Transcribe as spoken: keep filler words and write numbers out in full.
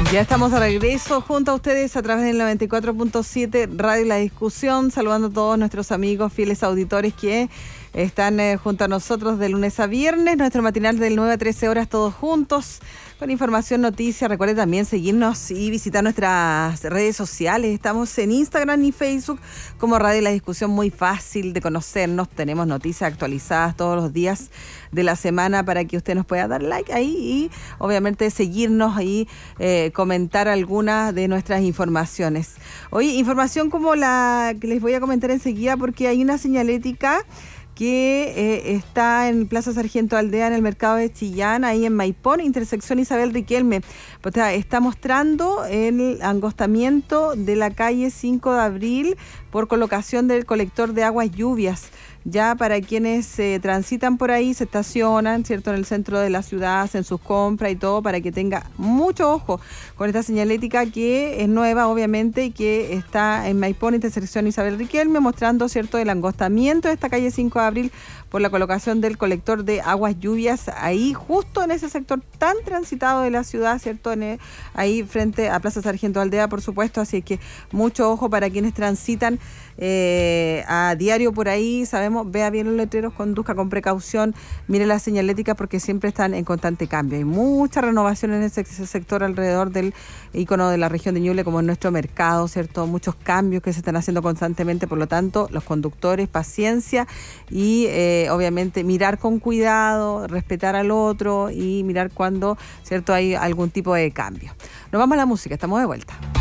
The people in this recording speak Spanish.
Ya estamos de regreso junto a ustedes a través del noventa y cuatro punto siete Radio La Discusión, saludando a todos nuestros amigos fieles auditores que están eh, junto a nosotros de lunes a viernes, nuestro matinal del nueve a trece horas todos juntos, con información, noticias. Recuerden también seguirnos y visitar nuestras redes sociales. Estamos en Instagram y Facebook como Radio La Discusión, muy fácil de conocernos. Tenemos noticias actualizadas todos los días de la semana para que usted nos pueda dar like ahí y obviamente seguirnos y eh, comentar algunas de nuestras informaciones. Hoy información como la que les voy a comentar enseguida, porque hay una señalética que eh, está en Plaza Sargento Aldea, en el mercado de Chillán, ahí en Maipón, intersección Isabel Riquelme. O sea, está mostrando el angostamiento de la calle cinco de abril por colocación del colector de aguas lluvias. Ya para quienes eh, transitan por ahí, se estacionan, ¿cierto?, en el centro de la ciudad, hacen sus compras y todo, para que tenga mucho ojo con esta señalética que es nueva, obviamente, y que está en Maipón, intersección Isabel Riquelme, mostrando, ¿cierto?, el angostamiento de esta calle cinco de abril por la colocación del colector de aguas lluvias ahí, justo en ese sector tan transitado de la ciudad, ¿cierto?, en el, ahí frente a Plaza Sargento Aldea, por supuesto. Así que mucho ojo para quienes transitan eh, a diario por ahí. Sabemos, vea bien los letreros, conduzca con precaución, mire las señaléticas porque siempre están en constante cambio. Hay mucha renovación en ese, ese sector alrededor del icono de la región de Ñuble, como en nuestro mercado, ¿cierto? Muchos cambios que se están haciendo constantemente, por lo tanto, los conductores, paciencia y eh, obviamente mirar con cuidado, respetar al otro y mirar cuando, ¿cierto?, hay algún tipo de cambio. Nos vamos a la música, estamos de vuelta.